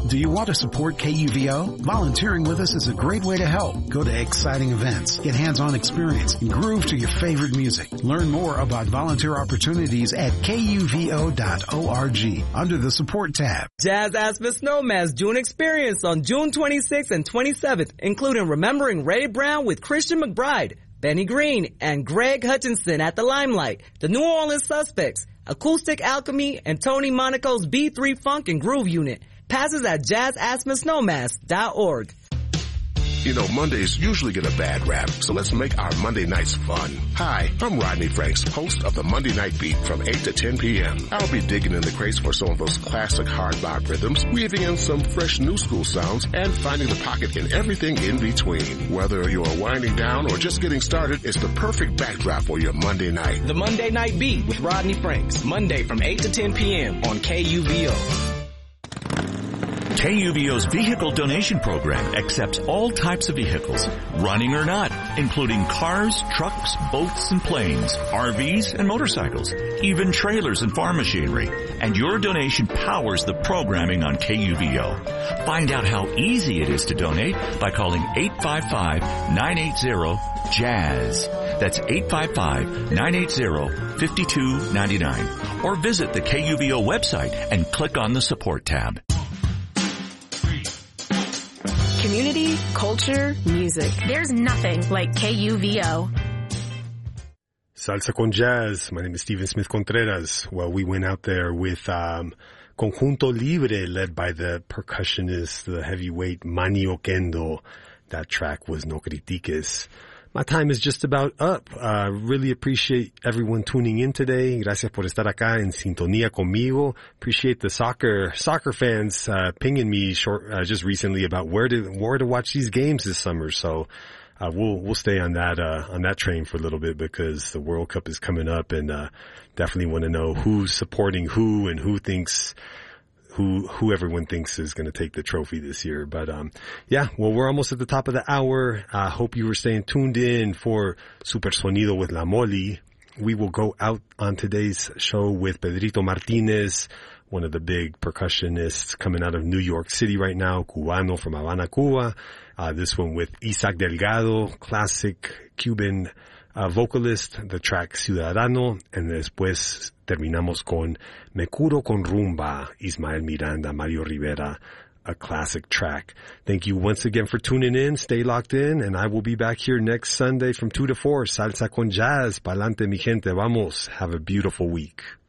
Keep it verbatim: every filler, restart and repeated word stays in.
Do you want to support K U V O? Volunteering with us is a great way to help. Go to exciting events, get hands-on experience, and groove to your favorite music. Learn more about volunteer opportunities at K U V O dot org under the support tab. Jazz Aspen Snowman's June experience on June twenty-sixth and twenty-seventh, including Remembering Ray Brown with Christian McBride, Benny Green, and Greg Hutchinson at the Limelight, the New Orleans Suspects, Acoustic Alchemy, and Tony Monaco's B three Funk and Groove Unit. Passes at jazz aspen snowmass dot org. You know, Mondays usually get a bad rap, so let's make our Monday nights fun. Hi, I'm Rodney Franks, host of the Monday Night Beat from eight to ten p.m. I'll be digging in the crates for some of those classic hard bop rhythms, weaving in some fresh new school sounds, and finding the pocket in everything in between. Whether you're winding down or just getting started, it's the perfect backdrop for your Monday night. The Monday Night Beat with Rodney Franks, Monday from eight to ten p.m. on K U V O. K U V O's vehicle donation program accepts all types of vehicles, running or not, including cars, trucks, boats, and planes, R Vs, and motorcycles, even trailers and farm machinery. And your donation powers the programming on K U V O. Find out how easy it is to donate by calling eight five five, nine eight zero, jazz. That's eight five five, nine eight zero, five two nine nine. Or visit the K U V O website and click on the support tab. Community, culture, music. There's nothing like K U V O. Salsa con Jazz. My name is Steven Smith Contreras. Well, we went out there with um, Conjunto Libre, led by the percussionist, the heavyweight Manny Oquendo. That track was No Critiques. My time is just about up. Uh, really appreciate everyone tuning in today. Gracias por estar acá en sintonía conmigo. Appreciate the soccer soccer fans uh, pinging me short uh, just recently about where to where to watch these games this summer. So uh, we'll we'll stay on that uh, on that train for a little bit because the World Cup is coming up, and uh, definitely want to know who's supporting who and who thinks. Who, who everyone thinks is going to take the trophy this year. But, um, yeah, well, we're almost at the top of the hour. I uh, hope you were staying tuned in for Super Sonido with La Moli. We will go out on today's show with Pedrito Martinez, one of the big percussionists coming out of New York City right now, Cubano from Havana, Cuba. Uh, this one with Isaac Delgado, classic Cuban uh, vocalist, the track Ciudadano, and después terminamos con Me Curo con Rumba, Ismael Miranda, Mario Rivera, a classic track. Thank you once again for tuning in. Stay locked in, and I will be back here next Sunday from two to four. Salsa con Jazz. Pa'lante, mi gente. Vamos. Have a beautiful week.